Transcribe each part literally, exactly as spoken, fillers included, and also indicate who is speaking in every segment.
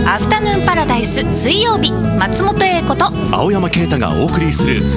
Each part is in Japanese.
Speaker 1: アフタヌーンパラダイス水曜日、松本英子と
Speaker 2: 青山啓太がお送りする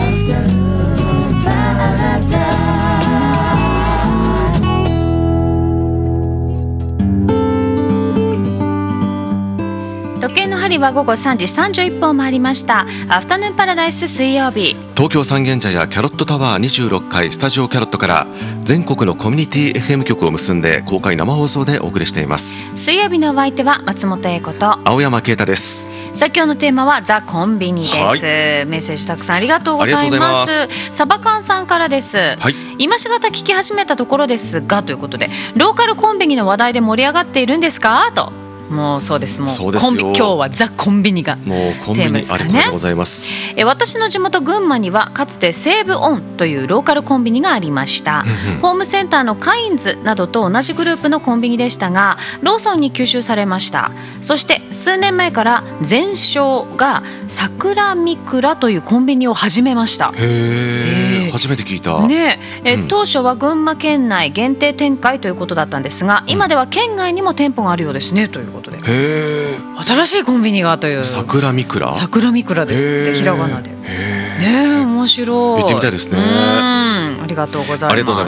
Speaker 1: 時計の針は午後さんじさんじゅういっぷんを回りました。アフタヌーンパラダイス水曜日、
Speaker 2: 東京三軒茶屋キャロットタワーにじゅうろっかいスタジオキャロットから全国のコミュニティ エフエム 局を結んで公開生放送でお送りしています。
Speaker 1: 水曜日のお相手は松本英子と
Speaker 2: 青山啓太です。
Speaker 1: さあ今日のテーマはザ・コンビニです、はい、メッセージたくさんありがとうございます。サバカンさんからです、はい、今しがた聞き始めたところですがということで、ローカルコンビニの話題で盛り上がっているんですかと。もうそうです、もう
Speaker 2: そうですよ。
Speaker 1: コンビ今日はザ・コンビニがテーマですからね。もうコンビニありがとうございます。え私の地元群馬にはかつて西武オンというローカルコンビニがありました、うんうん、ホームセンターのカインズなどと同じグループのコンビニでしたが、ローソンに吸収されました。そして数年前から全商が桜みくらというコンビニを始めました。
Speaker 2: へー、初めて聞いた、
Speaker 1: ねえ、うん、当初は群馬県内限定展開ということだったんですが、今では県外にも店舗があるようですねということで、
Speaker 2: へ
Speaker 1: 新しいコンビニがという。
Speaker 2: 桜みくら
Speaker 1: 桜みくらですって、ひらがなで。ねえ、面白い。
Speaker 2: 行ってみたいですね。
Speaker 1: ありがとうございます。
Speaker 2: ありがとうございます。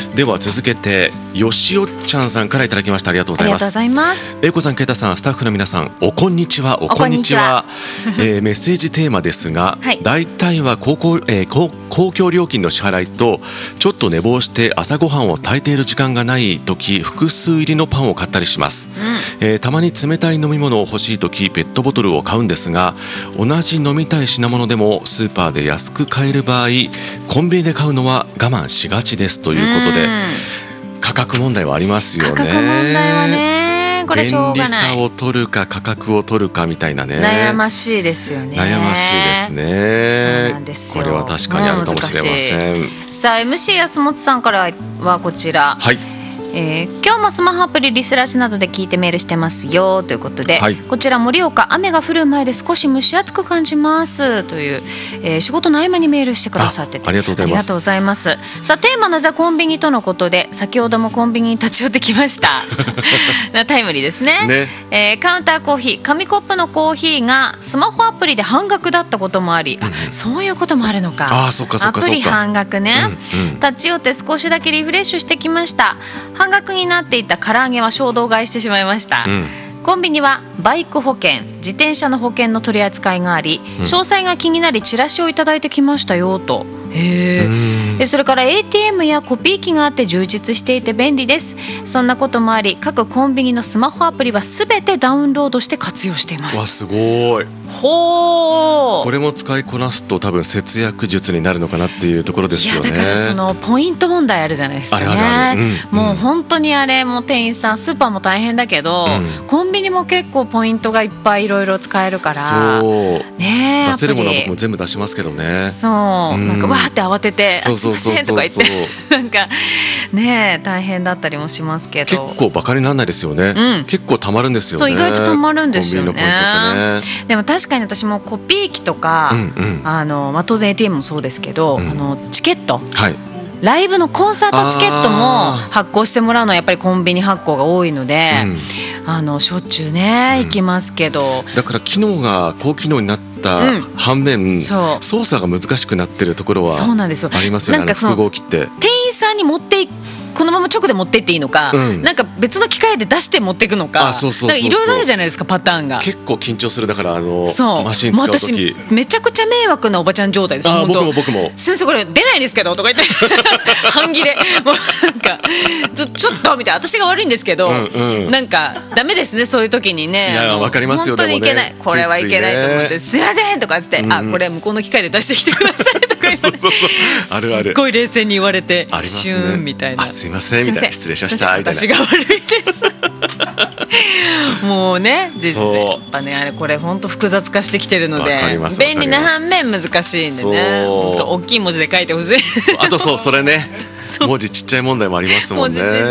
Speaker 2: では続けてよしおちゃんさんからいただきました。ありがとうございます。
Speaker 1: ありがとうございます。
Speaker 2: 英子さん、啓太さん、スタッフの皆さん、おこんにちは。おこんにちは。えー、メッセージテーマですが、はい、大体は公共、えー、公公共料金の支払いとちょっと寝坊して朝ごはんを炊いている時間がない時、複数入りのパンを買ったりします、うんえー、たまに冷たい飲み物を欲しい時ペットボトルを買うんですが、同じ飲みたい品物でもスーパーで安く買える場合、コンビニで買うのは我慢しがちですということで、価格問題はありますよね。
Speaker 1: 価格問題はね、これしょうがない。
Speaker 2: 便利さを取るか価格を取るかみたいなね、
Speaker 1: 悩ましいですよね。
Speaker 2: 悩ましいですね。
Speaker 1: そうなんですよ。
Speaker 2: これは確かにあるかもしれません。
Speaker 1: さあ エムシー 安本さんからはこちら、はい、えー、今日もスマホアプリリスラジなどで聞いてメールしてますよということで、はい、こちら盛岡、雨が降る前で少し蒸し暑く感じますという、えー、仕事の合間にメールしてくださってて
Speaker 2: あ, ありがとうございます。
Speaker 1: ありがとうございます。さあテーマのザ・コンビニとのことで、先ほどもコンビニに立ち寄ってきましたタイムリーです ね, ね、えー、カウンターコーヒー、紙コップのコーヒーがスマホアプリで半額だったこともあり、うん、あ、そういうこともあるのか。
Speaker 2: あ、そっかそっかそっか、
Speaker 1: アプリ半額ね、うんうん、立ち寄って少しだけリフレッシュしてきました。半額になっていた唐揚げは衝動買いしてしまいました、うん、コンビニはバイク保険、自転車の保険の取り扱いがあり、うん、詳細が気になりチラシをいただいてきましたよと。へー。それから エーティーエム やコピー機があって充実していて便利です。そんなこともあり、各コンビニのスマホアプリはすべてダウンロードして活用しています。
Speaker 2: わ、すごい。
Speaker 1: ほー。
Speaker 2: これも使いこなすと多分節約術になるのかなっていうところですよね。
Speaker 1: いや、だからそのポイント問題あるじゃないですかね。
Speaker 2: あれあるある、うん、
Speaker 1: もう本当にあれ、もう店員さん、スーパーも大変だけど、うん、コンビニも結構ポイントがいっぱいいろいろ使えるから、
Speaker 2: そう
Speaker 1: ね、
Speaker 2: 出せるものは僕も全部出しますけどね。
Speaker 1: そう、うん、なんかわーって慌てて、
Speaker 2: そうそうそうそう、
Speaker 1: すいませんとか言ってなんかね、大変だったりもしますけど、
Speaker 2: 結構バカにならないですよね、うん、結構たまるんですよね。
Speaker 1: そう、意外とたまるんですよね。
Speaker 2: コンビニのポイントってね。
Speaker 1: でも確かに私もコピー機とか、うんうん、あのまあ、当然 エーティーエム もそうですけど、うん、あのチケット、はい、ライブのコンサートチケットも発行してもらうのはやっぱりコンビニ発行が多いので、うん、あのしょっちゅうね、うん、行きますけど、
Speaker 2: だから機能が高機能になった反面、うん、操作が難しくなってるところはありますよね。なんかその複合機って
Speaker 1: 店員さんに持っていこのまま直で持ってっていいのか、うん、なんか別の機械で出して持っていくのか、いろいろあるじゃないですか、パターンが。
Speaker 2: 結構緊張する。だからあの
Speaker 1: そう
Speaker 2: マシン使うとき、
Speaker 1: 私めちゃくちゃ迷惑なおばちゃん状態です。
Speaker 2: あ、僕も僕も
Speaker 1: すみません、これ出ないんですけどとか言って半切れもうなんかちょ、ちょっとみたいな、私が悪いんですけど、うん、うん、なんかダメですね、そういう時にね。
Speaker 2: いや、わかりますよ。
Speaker 1: 本当にいけない、これはいけないと思って、すみませんとか言って、うん、あ、これ向こうの機械で出してきてくださいとか言ってそうそうそう、あるある、すっごい冷静に言われて、ね、シューンみたいな、
Speaker 2: あ、すいませんみたいな、失礼しましたみたいな、
Speaker 1: 私が悪いですもうね、実際やっぱね、あれこれ本当複雑化してきてるので、便利な反面難しいんでね、本当大きい文字で書いてほしい。
Speaker 2: あとそう、それね、文字ちっちゃい問題もありますもんね。